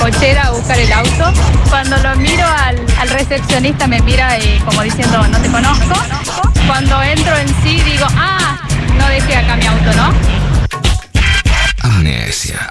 cochera a buscar el auto. Cuando lo miro al recepcionista me mira como diciendo, no te conozco. Cuando entro en sí digo, no dejé acá mi auto, ¿no? Amnesia.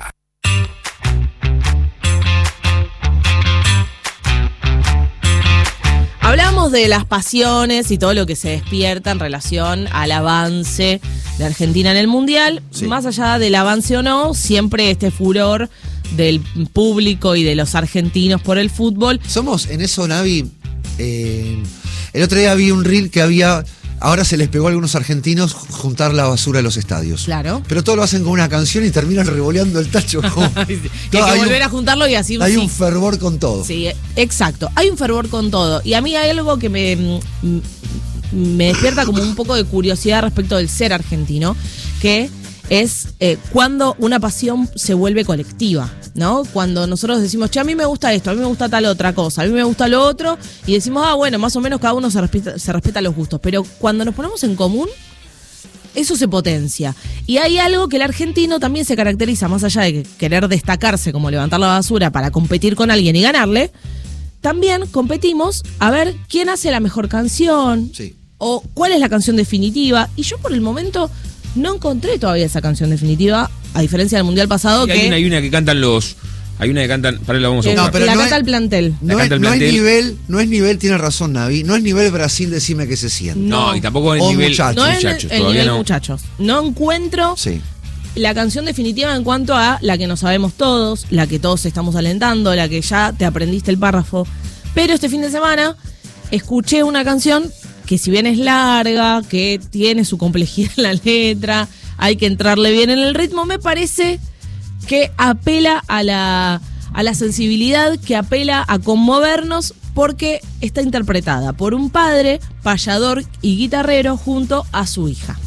Hablamos de las pasiones y todo lo que se despierta en relación al avance de Argentina en el Mundial. Sí. Más allá del avance o no, siempre este furor del público y de los argentinos por el fútbol. Somos en eso, Navi. El otro día vi un reel que había... Ahora se les pegó a algunos argentinos juntar la basura de los estadios. Claro. Pero todo lo hacen con una canción y terminan revoleando el tacho. Sí. Y hay que volver a juntarlo y así. Hay un fervor con todo. Sí, exacto. Hay un fervor con todo. Y a mí hay algo que me despierta como un poco de curiosidad respecto del ser argentino, que es cuando una pasión se vuelve colectiva, ¿no? Cuando nosotros decimos, che, a mí me gusta esto, a mí me gusta tal otra cosa, a mí me gusta lo otro, y decimos, bueno, más o menos cada uno se respeta los gustos, pero cuando nos ponemos en común, eso se potencia. Y hay algo que el argentino también se caracteriza, más allá de querer destacarse como levantar la basura para competir con alguien y ganarle, también competimos a ver quién hace la mejor canción, sí, o cuál es la canción definitiva, y yo por el momento... no encontré todavía esa canción definitiva, a diferencia del Mundial pasado. Y hay una que cantan los... Hay una que cantan... Para la vamos a buscar. No, pero la canta el plantel. No es nivel, tiene razón Navi, no es nivel Brasil, decime que se siente. No, y tampoco es nivel muchachos. No es el nivel muchachos. No encuentro la canción definitiva en cuanto a la que no sabemos todos, la que todos estamos alentando, la que ya te aprendiste el párrafo. Pero este fin de semana escuché una canción que si bien es larga, que tiene su complejidad en la letra, hay que entrarle bien en el ritmo, me parece que apela a la sensibilidad, que apela a conmovernos, porque está interpretada por un padre, payador y guitarrero junto a su hija.